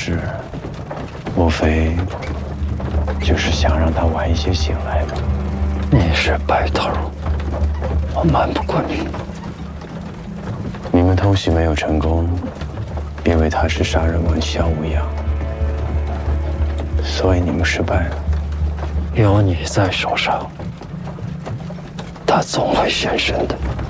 事，莫非就是想让他晚一些醒来吗？ 你是白头，我瞒不过你。 你们偷袭没有成功，因为他是杀人魔萧无恙，所以你们失败了。 有你在手上，他总会现身的。